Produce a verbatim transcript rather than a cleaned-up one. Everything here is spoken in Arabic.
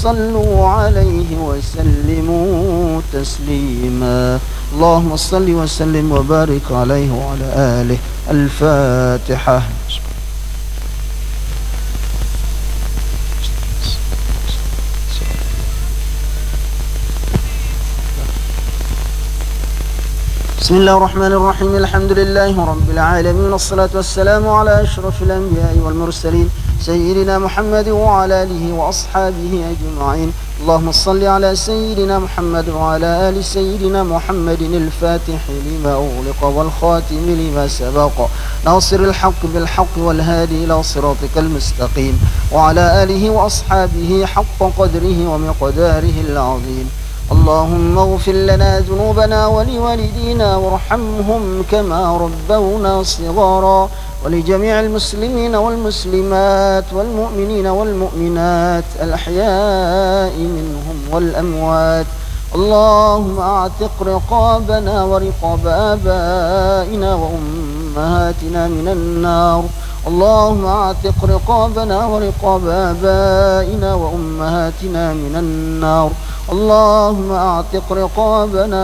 صلوا عليه وسلموا تسليما. اللهم صل وسلم وبارك عليه وعلى آله. الفاتحة. بسم الله الرحمن الرحيم. الحمد لله رب العالمين، والصلاة والسلام على أشرف الأنبياء والمرسلين سيدنا محمد وعلى آله وأصحابه أجمعين. اللهم صل على سيدنا محمد وعلى آل سيدنا محمد الفاتح لما أغلق والخاتم لما سبق ناصر الحق بالحق والهادي إلى صراطك المستقيم وعلى آله وأصحابه حق قدره ومقداره العظيم. اللهم اغفر لنا ذنوبنا ولوالدينا وارحمهم كما ربونا صغارا، ولجميع المسلمين والمسلمات والمؤمنين والمؤمنات الأحياء منهم والأموات. اللهم اعتق رقابنا ورقاب آبائنا وأمهاتنا من النار. اللهم اعتق رقابنا ورقاب آبائنا وأمهاتنا من النار. اللهم اعتق رقابنا